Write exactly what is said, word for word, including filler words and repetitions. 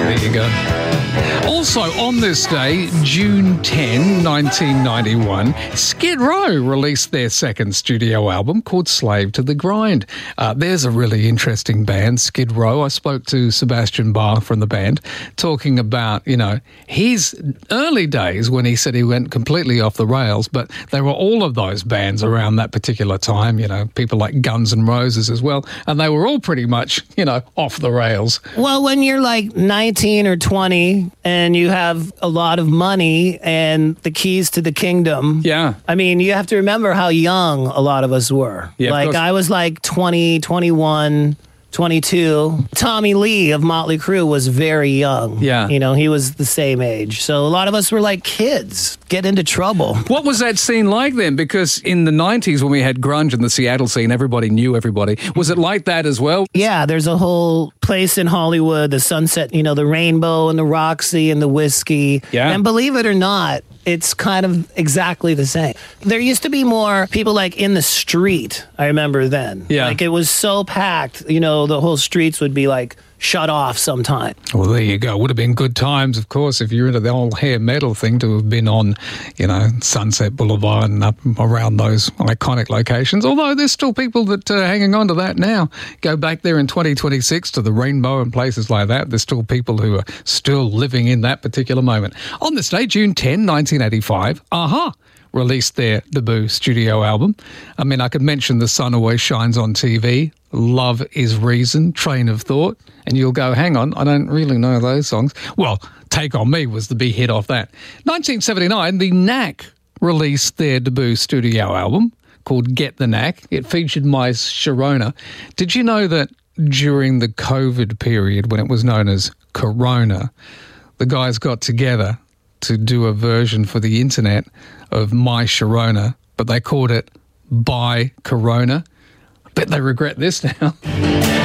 There you go. Also, on this day, June tenth, nineteen ninety-one, Skid Row released their second studio album called Slave to the Grind. Uh, there's a really interesting band, Skid Row. I spoke to Sebastian Bach from the band, talking about, you know, his early days when he said he went completely off the rails, but there were all of those bands around that particular time, you know, people like Guns N' Roses as well, and they were all pretty much, you know, off the rails. Well, when you're like nineteen or twenty and you have a lot of money and the keys to the kingdom. Yeah. I mean, you have to remember how young a lot of us were. Yeah, like I was like twenty, twenty-one, twenty-two. Tommy Lee of Motley Crue was very young. Yeah. You know, he was the same age. So a lot of us were like kids, get into trouble. What was that scene like then? Because in the nineties when we had grunge in the Seattle scene, everybody knew everybody. Was it like that as well? Yeah, there's a whole place in Hollywood, the Sunset, you know, the Rainbow and the Roxy and the Whiskey. Yeah. And believe it or not, it's kind of exactly the same. There used to be more people like in the street, I remember then. Yeah. Like it was so packed, you know, the whole streets would be like shut off sometime. Well, there you go. Would have been good times, of course, if you're into the whole hair metal thing, to have been on, you know, Sunset Boulevard and up around those iconic locations. Although there's still people that are hanging on to that now. Go back there in twenty twenty-six to the Rainbow and places like that. There's still people who are still living in that particular moment. On this day, June tenth, nineteen eighty-five, a-ha released their debut studio album. I mean, I could mention The Sun Always Shines on T V, Love is Reason, Train of Thought, and you'll go, hang on, I don't really know those songs. Well, Take On Me was the big hit off that. nineteen seventy-nine, the Knack released their debut studio album called Get the Knack. It featured My Sharona. Did you know that during the COVID period, when it was known as Corona, the guys got together to do a version for the internet of My Sharona, but they called it By Corona? I bet they regret this now.